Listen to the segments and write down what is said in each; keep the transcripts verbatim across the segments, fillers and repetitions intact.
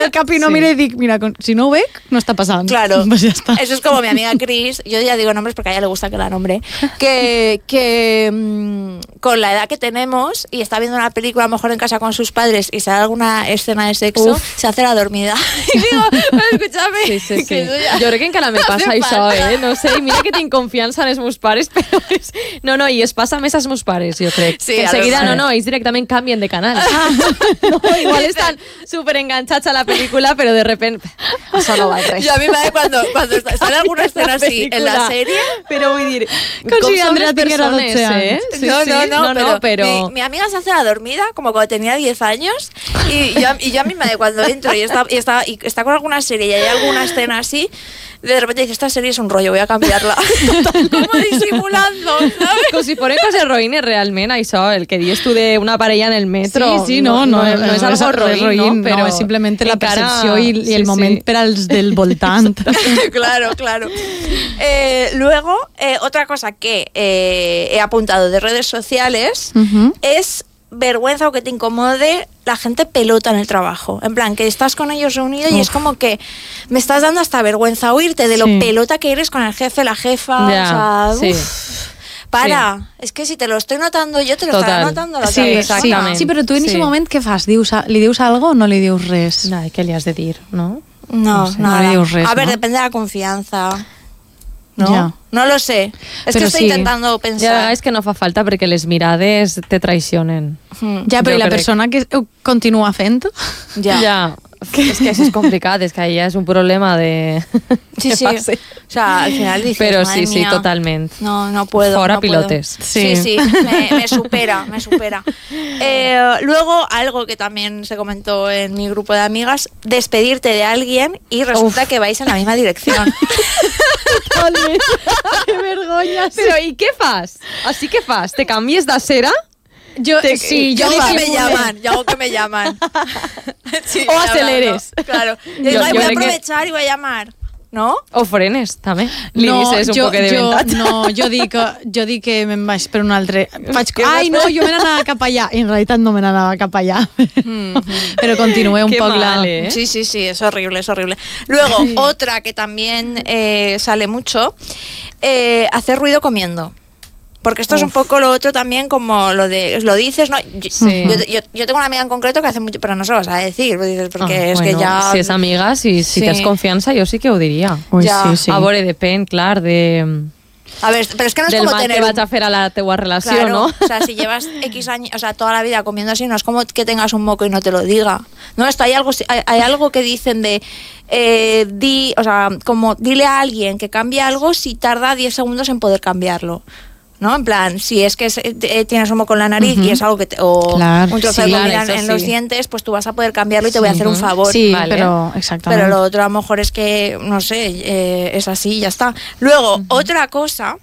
El capi no sí. mira y dic, mira, si no ho veig, no està passant. Claro, pues ya está. Eso es como mi amiga Cris, yo ya digo nombres porque a ella le gusta que la nombre, que, que mmm, con la edad que tenemos y está viendo una película a lo mejor en casa con sus padres y sale alguna escena de sexo, Uf. se hace la dormida. Y digo, escúchame, sí, sí, sí. que jo crec que encara me passa això, eh? No sé, i mira que tinc confiança en els meus pares, però és... no, no, i es passa més als meus pares, jo crec. Sí, que enseguida, no, no, ells directament canvien de canal. Ah. No, igual estan súper enganchats a la película, pero de repente eso no va a res. Yo a mí me da cuando, cuando sale alguna escena así en la serie, pero voy a decir, ¿cómo si Andrea personas, eh? Sí, no, no, no, no, no, pero, pero... Mi, mi amiga se hace la dormida como cuando tenía diez años y yo, y yo a mí me da cuando entro y está, y, está, y está con alguna serie y hay alguna escena así, de repente dice, esta serie es un rollo, voy a cambiarla. Como disimulando, ¿sabes? Com si fos coses roïnes realment, això, el que dius tu d'una parella en el metro. Sí, sí, no, no, no, no és algo roïn, no, però és simplement la percepció i, i el sí, moment sí. per als del voltant. Claro, claro. Eh, luego, eh, otra cosa que eh, he apuntado de redes sociales uh-huh. es vergüenza o que te incomode la gente pelota en el trabajo. En plan, que estás con ellos reunido Uf. y es como que me estás dando hasta vergüenza oírte de lo sí. pelota que eres con el jefe, la jefa. Ya, o sea, sí. uf, para, sí. es que si te lo estoy notando yo, te lo Total. estaré notando la sí, exactament. Sí, però tu en aquest sí. moment què fas? Dius, li dius algo o no li dius res? No, què li has de dir, no? No, no, sé, nada. no li dius res, A ver, no? depende de la confianza. No, ja. no lo sé. Es però que estoy sí. intentando pensar. Hi ha vegades que no fa falta perquè les mirades te traicionen. Mm. Ja, però jo i la crec. persona que ho continua fent? Ja. ja. És que això és complicat, és que ja és un problema de... Sí, sí. Pase. O sea, al final dices, Pero madre sí, sí, mía, totalment. No, no puedo. Fora no pilotes. Puedo. Sí, sí, sí me, me supera, me supera. Eh, luego, algo que también se comentó en mi grupo de amigas, despedirte de alguien y resulta Uf. que vais en la misma dirección. Totalment. Que vergonya. Però i què fas? Així què fas? Te canvies d'acera? Yo, Te, sí, yo yo hago que me llaman, yo hago que me llaman. Sí, o aceleres. No, claro. Yo digo, yo voy a que... aprovechar y voy a llamar. ¿No? O frenes, també. Li no, dices un jo, poc de jo, ventat. no, jo dic, jo dic que me'n vaig per un altre. Faig, ai, no, jo me n'anava cap allà. I en realitat no me n'anava cap allà. Mm-hmm. Pero continué un Qué poc mal, la... ¿eh? Sí, sí, sí, es horrible, es horrible. Luego, sí. otra que también eh, sale mucho, eh, hacer ruido comiendo. Porque esto Uf. es un poco lo otro también, como lo de, lo dices, ¿no? Yo, sí. yo, yo, yo tengo una amiga en concreto que hace mucho, pero no se lo vas a decir, porque ah, es bueno, que ya... Si és amiga, si, si sí. tens confiança, jo sí que ho diria. Ui, ja. sí, sí. A veure, depèn, clar, de... A ver, pero es que no es del como mal tener que vas a hacer a la teua relación, claro, ¿no? O sea, si llevas X años, o sea, toda la vida comiendo así, no es como que tengas un moco y no te lo diga. No, esto hay algo, hay, hay algo que dicen de, eh, di, o sea, como dile a alguien que cambie algo si tarda diez segundos en poder cambiarlo. ¿No? En plan, si es que es, eh, tienes un moco en la nariz uh-huh. y es algo que te, o claro, un trozo sí, de comida claro, en sí. los dientes, pues tú vas a poder cambiarlo y te sí, voy a hacer un favor. Sí, vale. pero exactamente. Pero lo otro a lo mejor es que, no sé, eh, es así y ya está. Luego, uh-huh. otra cosa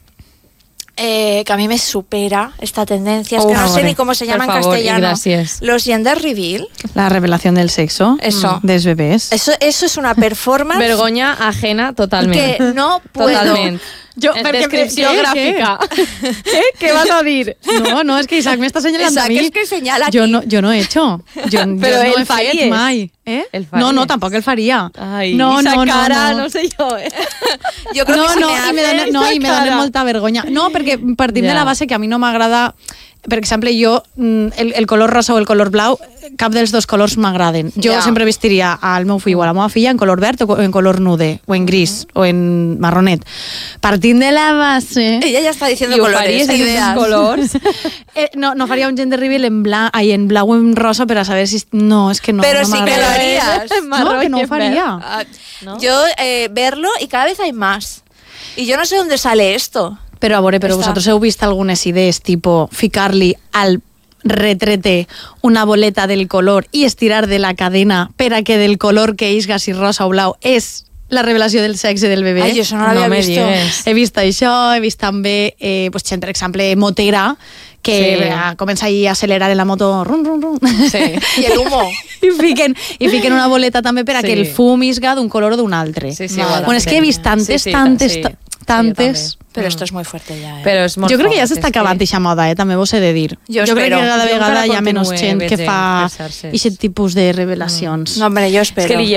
eh, que a mí me supera esta tendencia, es que oh, no sé ni cómo se llama en favor, castellano. Los gender reveal. La revelación del sexo. Eso. De los bebés. Eso, eso es una performance. Vergonya ajena totalment. Que no puedo. Totalment. Jo, descripció què, gràfica. Què? Què vas a dir? No, no, es que Isaac me está señalando Isaac a mí. es que señala aquí. Yo no, yo no he hecho. Yo, Pero yo no él he faries. fet mai. ¿Eh? No, no, tampoco él faria. Ai, no, esa no, no, cara, no, no sé jo, eh? Jo crec no, que si no, me i me dona, no, i me dona molta vergonya. No, perquè partim yeah. de la base que a mi no m'agrada. Per exemple, jo, el, el color rosa o el color blau, cap dels dos colors m'agraden. Jo yeah. sempre vestiria al meu fill o a la meva filla en color verd o en color nude, o en gris, mm. o en marronet. Partint de la base... Ella ya está diciendo I colores, faries ideas. colors. eh, no, no faria un gender reveal en blanc, ai, en blau o en rosa per a saber si... No, és que no, Pero no sí que lo harías. No, que no ho faria. Uh, ¿no? Yo eh, verlo y cada vez hay más. Y yo no sé dónde sale esto. Però a veure, però Està. vosaltres heu vist algunes idees, tipo ficar-li al retrete una boleta del color i estirar de la cadena per a que del color que isga, si rosa o blau, és la revelació del sexe del bebè? Ai, jo això no l'havia no vist. Digues. He vist això, he vist també, eh, pues, gent, per exemple, motera, que sí. comença ahí a acelerar en la moto, rum, rum, rum. Sí. I el humo. I fiquen, i fiquen una boleta també per a sí. que el fum isga d'un color o d'un altre. Sí, sí, vale. Bueno, és que he vist tantes, sí, sí, tantes, sí. tantes... Però esto és molt fuerte ja, eh? Però és molt Jo crec que ja fort, s'està és acabant aquesta moda, eh? També vos he de dir. Jo jo crec espero. que cada Jo vegada encara hi ha menys continue gent que veient fa les xarxes. aquest tipus de revelacions. No, hombre, jo espero. És que li